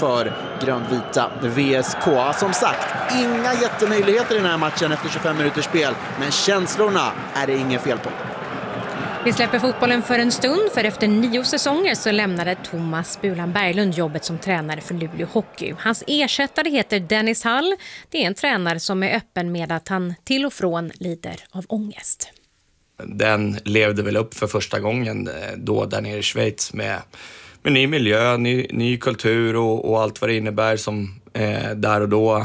för grönvita VSK. Som sagt, inga jättemöjligheter i den här matchen efter 25 minuters spel, men känslorna är det ingen fel på. Vi släpper fotbollen för en stund, för efter 9 säsonger så lämnade Thomas Bulan Berglund jobbet som tränare för Luleå Hockey. Hans ersättare heter Dennis Hall. Det är en tränare som är öppen med att han till och från lider av ångest. Den levde väl upp för första gången då där nere i Schweiz med ny miljö, ny kultur och allt vad det innebär som där och då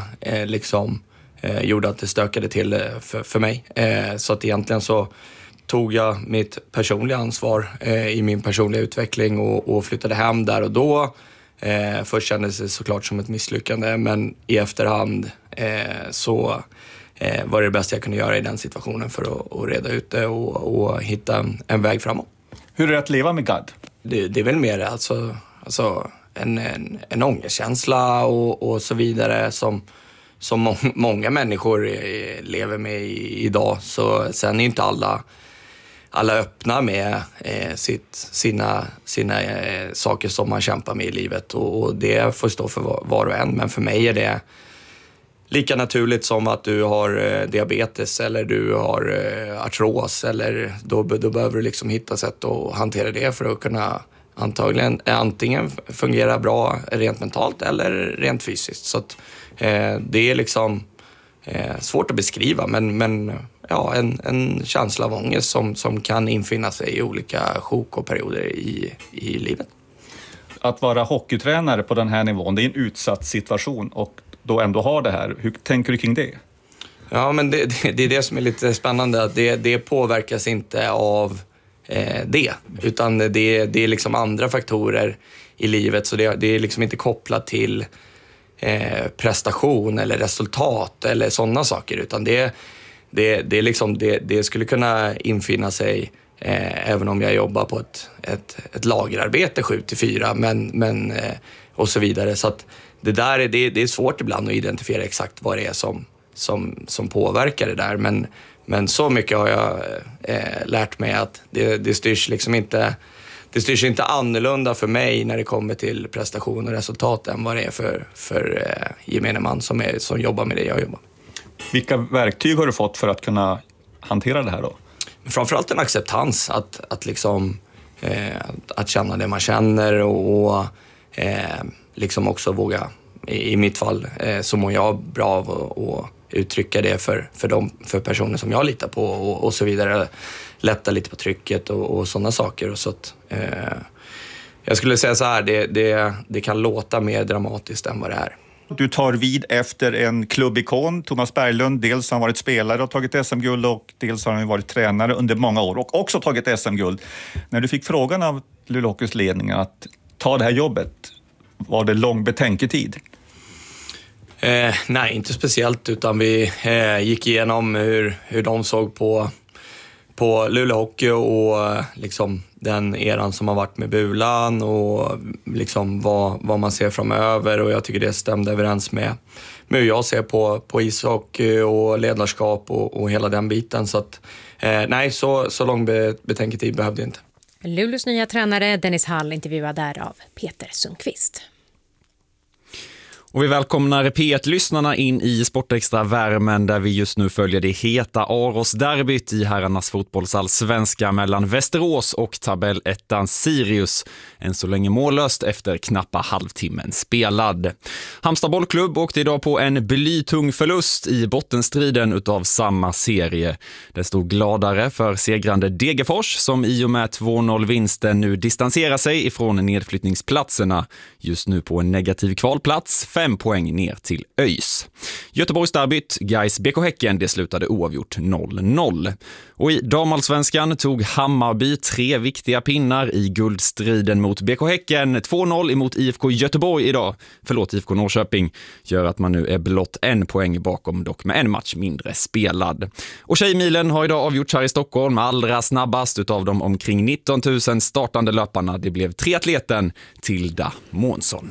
gjorde att det stökade till för mig. Så att egentligen så tog jag mitt personliga ansvar i min personliga utveckling och flyttade hem där och då. Först kändes det såklart som ett misslyckande, men i efterhand så var det bästa jag kunde göra i den situationen för att reda ut det och hitta en väg framåt. Hur är det att leva med GAD? Det är väl mer alltså en ångestkänsla och så vidare som många människor lever med idag. Så sen är inte alla öppna med sina saker som man kämpar med i livet, och det får stå för var och en. Men för mig är det lika naturligt som att du har diabetes eller du har artros, eller då behöver du liksom hitta sätt att hantera det för att kunna antingen fungera bra rent mentalt eller rent fysiskt. Så att, det är liksom svårt att beskriva, men ja, en känsla av ångest som kan infinna sig i olika sjok och perioder i livet. Att vara hockeytränare på den här nivån, det är en utsatt situation, och då ändå har det här. Hur tänker du kring det? Ja, men det är det som är lite spännande, att det påverkas inte av det, utan det är liksom andra faktorer i livet, så det är liksom inte kopplat till prestation eller resultat eller sådana saker, utan det är liksom det skulle kunna infinna sig även om jag jobbar på ett lagerarbete 7-4 men och så vidare. Så att det är svårt ibland att identifiera exakt vad det är som påverkar det där, men så mycket har jag lärt mig att det styrs liksom inte. Det styrs inte annorlunda för mig när det kommer till prestation och resultat än vad det är för gemene man som jobbar med det jag jobbar. Vilka verktyg har du fått för att kunna hantera det här då? Framförallt en acceptans, att känna det man känner och liksom också våga, i mitt fall så mår jag bra av att uttrycka det för personer som jag litar på och så vidare. Lätta lite på trycket och sådana saker. Och så att, jag skulle säga så här, det kan låta mer dramatiskt än vad det är. Du tar vid efter en klubbikon, Thomas Berglund. Dels har han varit spelare och tagit SM-guld, och dels har han varit tränare under många år och också tagit SM-guld. När du fick frågan av Luleå Hockeys ledning att ta det här jobbet, var det lång betänketid? Nej, inte speciellt, utan vi gick igenom hur de såg på Luleå Hockey och liksom den eran som har varit med Bulan och liksom vad man ser framöver, och jag tycker det stämde överens med hur jag ser på ishockey och ledarskap och hela den biten. Så att nej, så lång betänketid behövde jag inte. Luleås nya tränare Dennis Hall intervjuad där av Peter Sundqvist. Och vi välkomnar P1-lyssnarna in i Sportextra värmen där vi just nu följer det heta Aros-derbyt i herrarnas fotbollsallsvenska mellan Västerås och tabellettan Sirius. Än så länge mållöst efter knappa halvtimmen spelad. Halmstad bollklubb åkte idag på en blytung förlust i bottenstriden utav samma serie. Det stod gladare för segrande Degerfors som i och med 2-0-vinsten nu distanserar sig ifrån nedflyttningsplatserna. Just nu på en negativ kvalplats, 5 poäng ner till ÖIS. Göteborgsderbyt, Gais BK Häcken, det slutade oavgjort 0-0. Och i damallsvenskan tog Hammarby 3 viktiga pinnar i guldstriden mot BK Häcken. 2-0 emot IFK Göteborg idag. IFK Norrköping gör att man nu är blott 1 poäng bakom, dock med en match mindre spelad. Och Tjejmilen har idag avgjorts här i Stockholm, allra snabbast utav de omkring 19 000 startande löparna. Det blev triatleten Tilda Månsson.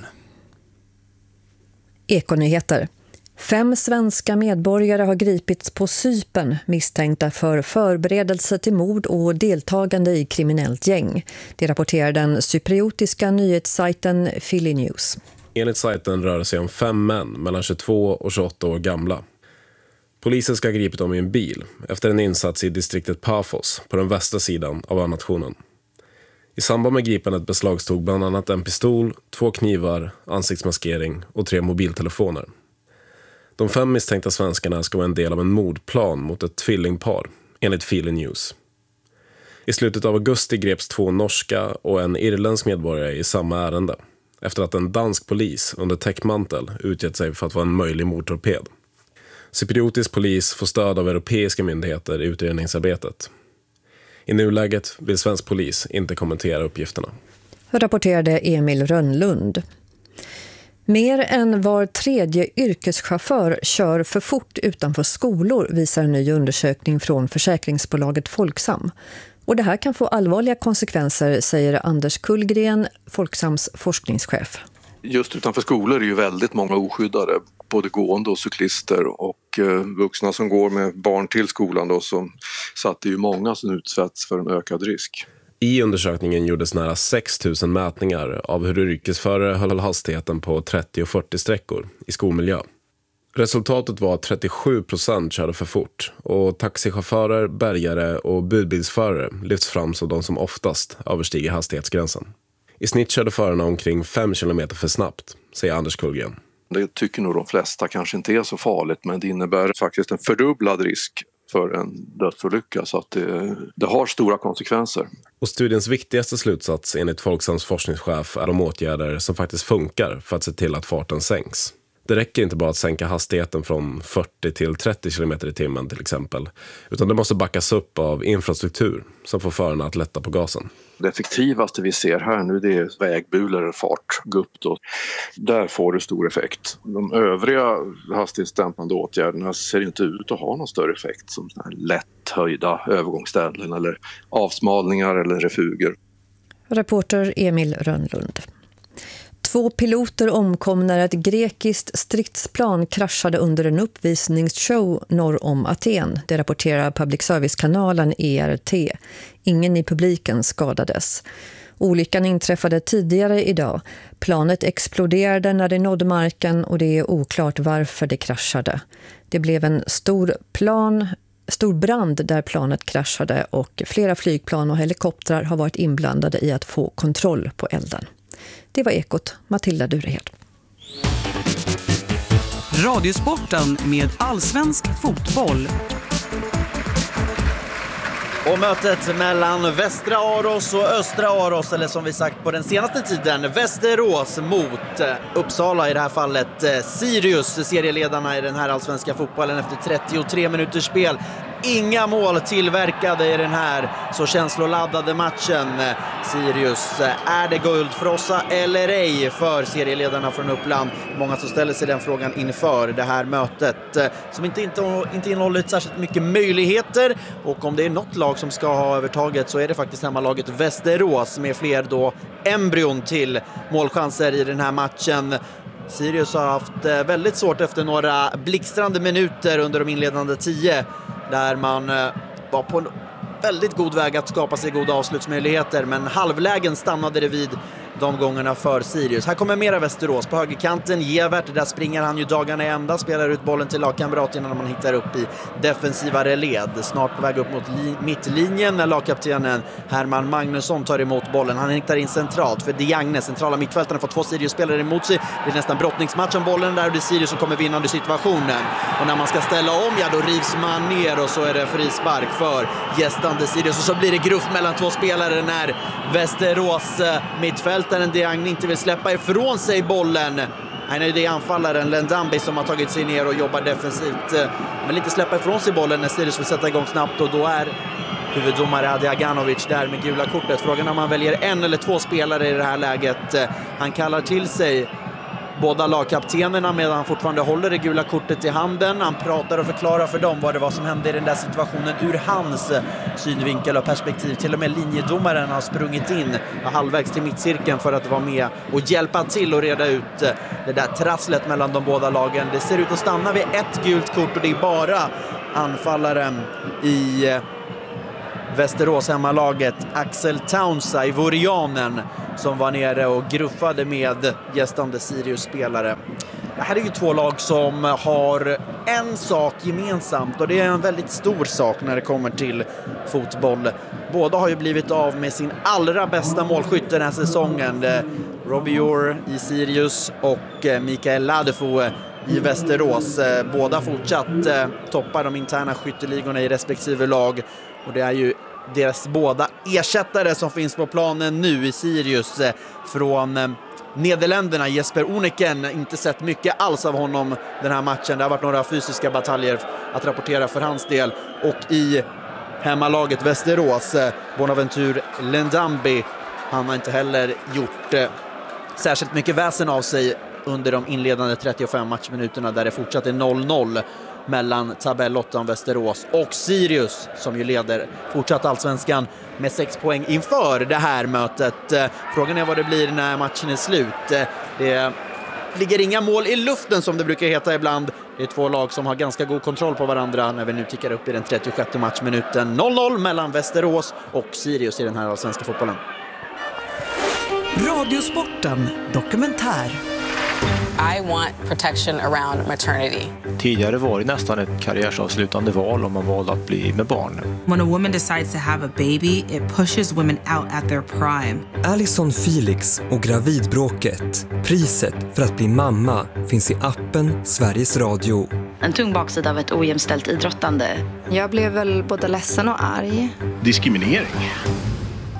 Ekonyheter. 5 svenska medborgare har gripits på Cypern misstänkta för förberedelse till mord och deltagande i kriminellt gäng. Det rapporterar den cypriotiska nyhetssajten Philly News. Enligt sajten rör det sig om 5 män mellan 22 och 28 år gamla. Polisen ska ha gripit dem i en bil efter en insats i distriktet Paphos på den västra sidan av önationen. I samband med gripandet beslagstog bland annat en pistol, 2 knivar, ansiktsmaskering och 3 mobiltelefoner. De 5 misstänkta svenskarna ska vara en del av en mordplan mot ett tvillingpar, enligt Feel News. I slutet av augusti greps 2 norska och en irländsk medborgare i samma ärende, efter att en dansk polis under täckmantel utgett sig för att vara en möjlig mordtorped. Cypriotisk polis får stöd av europeiska myndigheter i utredningsarbetet. I nuläget vill svensk polis inte kommentera uppgifterna. Rapporterade Emil Rönnlund. Mer än var 3:e yrkeschaufför kör för fort utanför skolor, visar en ny undersökning från försäkringsbolaget Folksam. Och det här kan få allvarliga konsekvenser, säger Anders Kullgren, Folksams forskningschef. Just utanför skolor är ju väldigt många oskyddade, både gående och cyklister, och vuxna som går med barn till skolan då, så att det är ju många som utsätts för en ökad risk. I undersökningen gjordes nära 6 000 mätningar av hur yrkesförare höll hastigheten på 30 och 40 sträckor i skolmiljö. Resultatet var att 37% körde för fort och taxichaufförer, bärgare och budbilsförare lyfts fram som de som oftast överstiger hastighetsgränsen. I snitt körde förarna omkring 5 km för snabbt, säger Anders Kullgren. Det tycker nog de flesta kanske inte är så farligt, men det innebär faktiskt en fördubblad risk för en dödsolycka, så att det har stora konsekvenser. Och studiens viktigaste slutsats enligt Folksams forskningschef är de åtgärder som faktiskt funkar för att se till att farten sänks. Det räcker inte bara att sänka hastigheten från 40 till 30 km i timmen till exempel, utan det måste backas upp av infrastruktur som får förarna att lätta på gasen. Det effektivaste vi ser här nu, det är vägbulor eller fartgupp då. Där får det stor effekt. De övriga hastighetsdämpande åtgärderna ser inte ut att ha någon större effekt, som lätt höjda övergångsställen eller avsmalningar eller refuger. Reporter Emil Rönnlund. 2 piloter omkom när ett grekiskt stridsplan kraschade under en uppvisningsshow norr om Aten. Det rapporterar public service-kanalen ERT. Ingen i publiken skadades. Olyckan inträffade tidigare idag. Planet exploderade när det nådde marken och det är oklart varför det kraschade. Det blev en stor brand där planet kraschade och flera flygplan och helikoptrar har varit inblandade i att få kontroll på elden. Det var Ekot, Matilda Durehed. Radiosporten med allsvensk fotboll. Och mötet mellan Västra Aros och Östra Aros, eller som vi sagt på den senaste tiden, Västerås mot Uppsala, i det här fallet Sirius, serieledarna i den här allsvenska fotbollen efter 33 minuters spel. Inga mål tillverkade i den här så känsloladdade matchen. Sirius, är det guld för oss eller ej för serieledarna från Uppland? Många som ställer sig den frågan inför det här mötet, som inte innehåller särskilt mycket möjligheter. Och om det är något lag som ska ha övertaget så är det faktiskt hemmalaget Västerås, med fler då embryon till målchanser i den här matchen. Sirius har haft väldigt svårt efter några blixtrande minuter under de inledande 10, där man var på en väldigt god väg att skapa sig goda avslutsmöjligheter, men halvlägen stannade det vid de gångerna för Sirius. Här kommer mera Västerås på högerkanten. Gevert, där springer han ju dagarna i ända, spelar ut bollen till lagkamraterna när man hittar upp i defensivare led. Snart på väg upp mot mittlinjen när lagkaptenen Herman Magnusson tar emot bollen. Han hittar in centralt för Diagne, centrala mittfältarna, får 2 Sirius-spelare emot sig. Det är nästan brottningsmatch om bollen där, och det är Sirius som kommer vinnande situationen. Och när man ska ställa om, ja, då rivs man ner och så är det frispark för gästande Sirius. Och så blir det gruff mellan 2 spelare när Västerås mittfältaren Diagne inte vill släppa ifrån sig bollen. Nej, det är anfallaren Lendambi som har tagit sig ner och jobbar defensivt. Men vill inte släppa ifrån sig bollen när Sirius vill sätta igång snabbt, och då är huvuddomare Adi Aganovic där med gula kortet. Frågan om man väljer 1 eller 2 spelare i det här läget. Han kallar till sig båda lagkaptenerna medan han fortfarande håller det gula kortet i handen. Han pratar och förklarar för dem vad det var som hände i den där situationen ur hans synvinkel och perspektiv. Till och med linjedomaren har sprungit in halvvägs till mittcirkeln för att vara med och hjälpa till och reda ut det där trasslet mellan de båda lagen. Det ser ut att stanna vid 1 gult kort, och det är bara anfallaren i Västerås hemmalaget Axel Taunsa i Vorianen som var nere och gruffade med gästande Sirius-spelare. Det här är ju två lag som har en sak gemensamt och det är en väldigt stor sak när det kommer till fotboll. Båda har ju blivit av med sin allra bästa målskytt den här säsongen. Robbie Orr i Sirius och Mikael Ladefo i Västerås. Båda fortsatt toppar de interna skytteligorna i respektive lag och det är ju deras båda ersättare som finns på planen nu i Sirius från Nederländerna. Jesper Oneken, inte sett mycket alls av honom den här matchen. Det har varit några fysiska bataljer att rapportera för hans del. Och i hemmalaget Västerås, Bonaventure Lendambi, han har inte heller gjort särskilt mycket väsen av sig under de inledande 35 matchminuterna där det fortsatt är 0-0 mellan tabellottan Västerås och Sirius som ju leder fortsatt allsvenskan med 6 poäng inför det här mötet. Frågan är vad det blir när matchen är slut. Det ligger inga mål i luften som det brukar heta ibland. Det är två lag som har ganska god kontroll på varandra när vi nu tickar upp i den 36 matchminuten. 0-0 mellan Västerås och Sirius i den här allsvenska fotbollen. Radiosporten dokumentär. I want protection around maternity. Tidigare var det nästan ett karriärsavslutande val om man valde att bli med barn. When a woman decides to have a baby, it pushes women out at their prime. Alison Felix och gravidbråket. Priset för att bli mamma finns i appen Sveriges Radio. En tung baksida av ett ojämställt idrottande. Jag blev väl både ledsen och arg. Diskriminering.